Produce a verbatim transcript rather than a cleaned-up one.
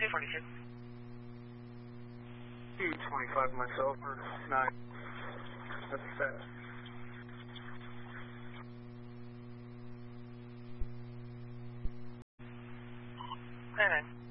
two forty-two. two twenty-five myself, or nine. That's fast. nine nine.